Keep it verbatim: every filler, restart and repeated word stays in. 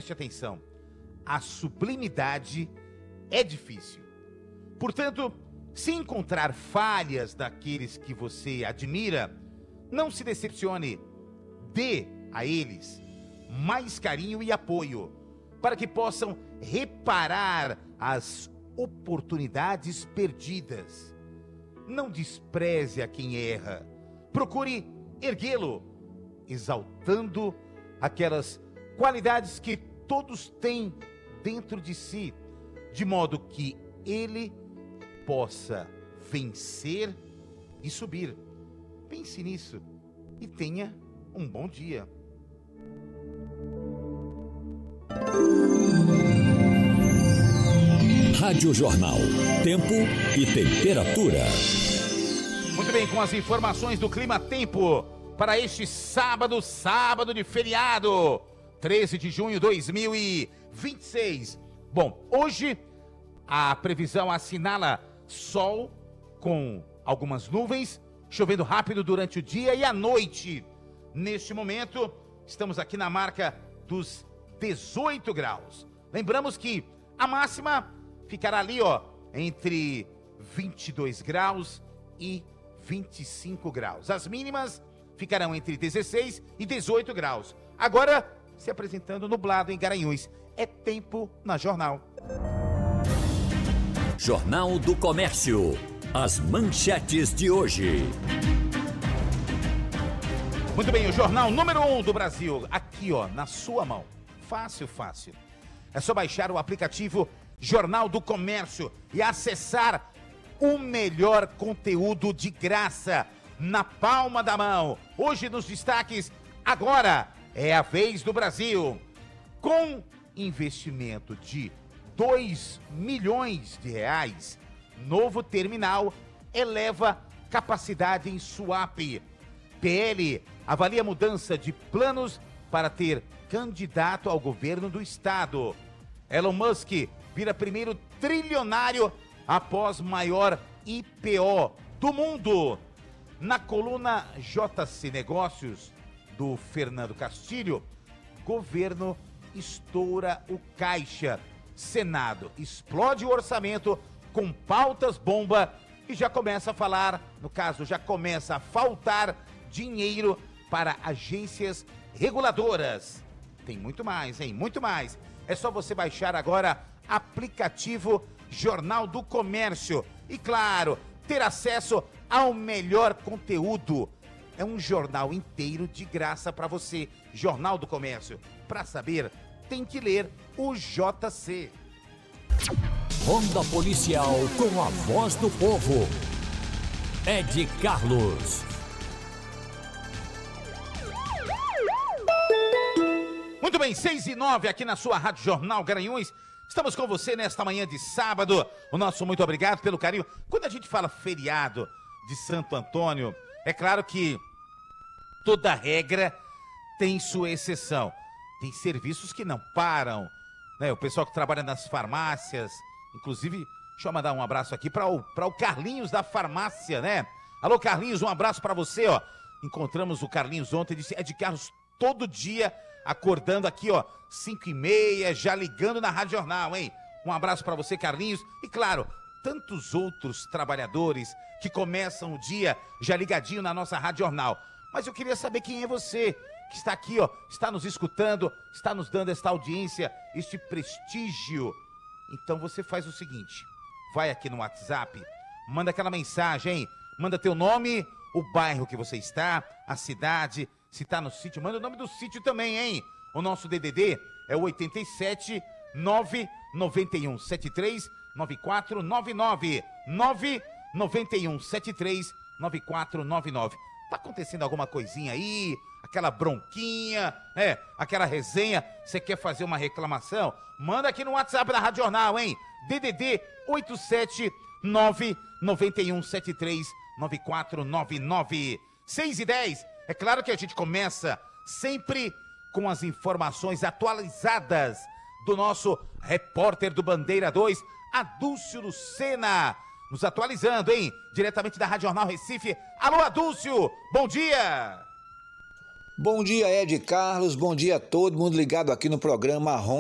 preste atenção, a sublimidade é difícil. Portanto, se encontrar falhas daqueles que você admira, não se decepcione. Dê a eles mais carinho e apoio, para que possam reparar as oportunidades perdidas. Não despreze a quem erra. Procure erguê-lo, exaltando aquelas qualidades que todos têm dentro de si, de modo que ele possa vencer e subir. Pense nisso e tenha um bom dia. Rádio Jornal, tempo e temperatura. Muito bem, com as informações do Clima Tempo para este sábado, sábado de feriado, treze de junho de dois mil e vinte e seis. Bom, hoje a previsão assinala sol com algumas nuvens, chovendo rápido durante o dia e a noite. Neste momento, estamos aqui na marca dos dezoito graus. Lembramos que a máxima ficará ali, ó, entre vinte e dois graus e vinte e cinco graus. As mínimas ficarão entre dezesseis e dezoito graus. Agora, se apresentando nublado em Garanhuns. É tempo na Jornal. Jornal do Comércio. As manchetes de hoje. Muito bem, o jornal número um do Brasil, aqui, ó, na sua mão. Fácil, fácil. É só baixar o aplicativo Jornal do Comércio e acessar o melhor conteúdo de graça na palma da mão. Hoje nos destaques, agora é a vez do Brasil. Com investimento de dois milhões de reais, novo terminal eleva capacidade em Suape. P L avalia mudança de planos para ter candidato ao governo do estado. Elon Musk vira primeiro trilionário após maior I P O do mundo. Na coluna J C Negócios, do Fernando Castilho, governo estoura o caixa. Senado explode o orçamento com pautas bomba e já começa a falar, no caso, já começa a faltar dinheiro para agências reguladoras. Tem muito mais, hein? Muito mais. É só você baixar agora aplicativo Jornal do Comércio e, claro, ter acesso ao melhor conteúdo. É um jornal inteiro de graça para você. Jornal do Comércio. Para saber, tem que ler o J C. Ronda Policial com a voz do povo. Ed Carlos. Muito bem, seis e nove aqui na sua Rádio Jornal Garanhuns. Estamos com você nesta manhã de sábado. O nosso muito obrigado pelo carinho. Quando a gente fala feriado de Santo Antônio, é claro que toda regra tem sua exceção. Tem serviços que não param, né? O pessoal que trabalha nas farmácias, inclusive, deixa eu mandar um abraço aqui para o, para o Carlinhos da farmácia, né? Alô, Carlinhos, um abraço para você, ó. Encontramos o Carlinhos ontem, disse, é de Carlos todo dia, acordando aqui, ó, cinco e meia, já ligando na Rádio Jornal, hein? Um abraço para você, Carlinhos. E claro, tantos outros trabalhadores que começam o dia já ligadinho na nossa Rádio Jornal. Mas eu queria saber quem é você, que está aqui, ó, está nos escutando, está nos dando esta audiência, este prestígio. Então você faz o seguinte, vai aqui no WhatsApp, manda aquela mensagem, hein? Manda teu nome, o bairro que você está, a cidade, se está no sítio, manda o nome do sítio também, hein? O nosso D D D é o oito sete nove nove um sete três nove quatro nove nove, nove nove um sete três nove quatro nove nove. Tá acontecendo alguma coisinha aí? Aquela bronquinha, é, aquela resenha, você quer fazer uma reclamação? Manda aqui no WhatsApp da Rádio Jornal, hein? D D D oito sete nove nove um sete três nove quatro nove nove. seis e dez, é claro que a gente começa sempre com as informações atualizadas do nosso repórter do Bandeira dois, Adúlcio Lucena, nos atualizando, hein? Diretamente da Rádio Jornal Recife. Alô, Adúlcio, bom dia! Bom dia, Ed Carlos, bom dia a todo mundo ligado aqui no programa